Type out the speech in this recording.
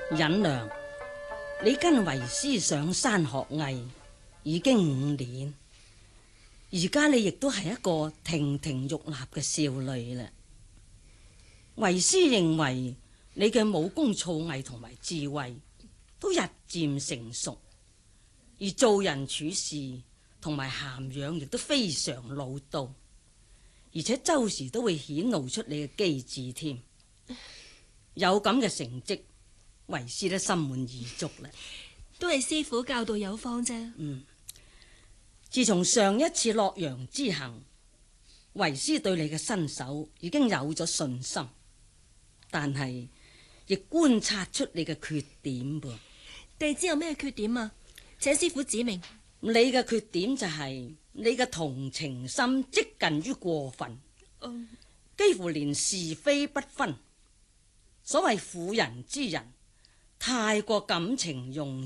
忍良，你跟為師上山學藝已經5年，而家你亦都係一個亭亭玉立嘅少女啦。為師認為你嘅武功造詣同埋智慧都日漸成熟，而做人處事同埋涵養亦都非常老道，而且周時都會顯露出你嘅機智添。有咁嘅成績，為師都心滿意足啦。 都係師父教導有方啫。 自從上一次洛陽之行，為師對你嘅身手已經有咗信心，但係亦觀察出你嘅缺點噃。 弟子有咩缺點啊？請師父指明。 你嘅缺點就係你嘅同情心接近於過分，幾乎連是非不分。所謂婦人之仁，太過感情用